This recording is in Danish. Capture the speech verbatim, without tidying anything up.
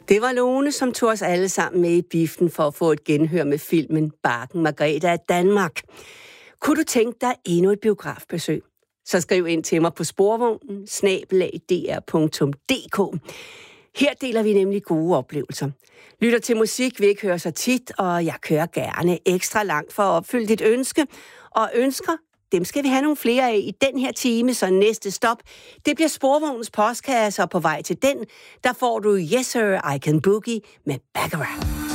Det var Lone, som tog os alle sammen med i biffen for at få et genhør med filmen Barken Margrethe af Danmark. Kunne du tænke dig endnu et biografbesøg? Så skriv ind til mig på sporvognen snabel-a d r punktum d k. Her deler vi nemlig gode oplevelser. Lytter til musik, vi ikke hører så tit, og jeg kører gerne ekstra langt for at opfylde dit ønske. Og ønsker, dem skal vi have nogle flere af i den her time, så næste stop, det bliver Sporvognens postkasse, og på vej til den, der får du Yes Sir, I Can Boogie med Baccarat.